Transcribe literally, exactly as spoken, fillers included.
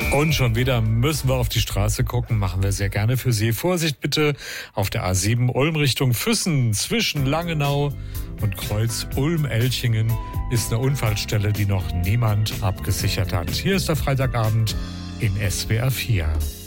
Und schon wieder müssen wir auf die Straße gucken, machen wir sehr gerne für Sie. Vorsicht bitte auf der A sieben Ulm Richtung Füssen zwischen Langenau und Kreuz Ulm-Elchingen ist eine Unfallstelle, die noch niemand abgesichert hat. Hier ist der Freitagabend in S W R vier.